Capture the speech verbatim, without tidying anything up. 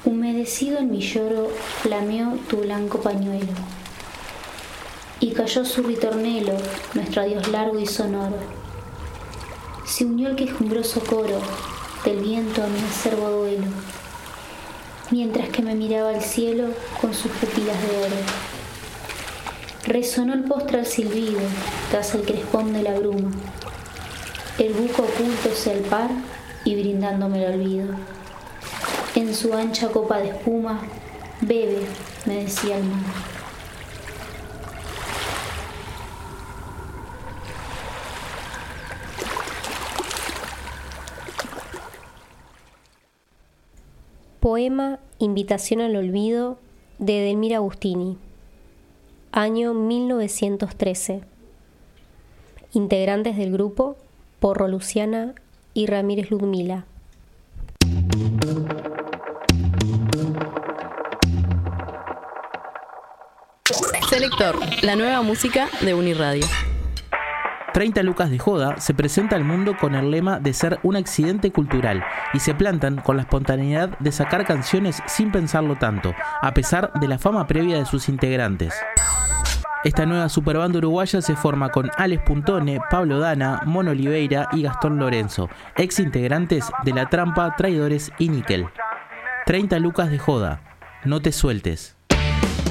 Humedecido en mi lloro, flameó tu blanco pañuelo, y cayó su ritornelo, nuestro adiós largo y sonoro. Se unió el quejumbroso coro del viento a mi acerbo duelo, mientras que me miraba al cielo con sus pupilas de oro. Resonó el postral silbido tras el crespón de la bruma, el buco ocultóse al par y brindándome el olvido. En su ancha copa de espuma, bebe, me decía el mar. Poema Invitación al Olvido de Edelmira Agustini. Año mil novecientos trece. Integrantes del grupo: Porro Luciana y Ramírez Ludmila. Selector, la nueva música de Uniradio. treinta lucas de joda se presenta al mundo con el lema de ser un accidente cultural y se plantan con la espontaneidad de sacar canciones sin pensarlo tanto, a pesar de la fama previa de sus integrantes. Esta nueva superbanda uruguaya se forma con Alex Puntone, Pablo Dana, Mono Oliveira y Gastón Lorenzo, ex integrantes de La Trampa, Traidores y Níquel. treinta lucas de joda, no te sueltes.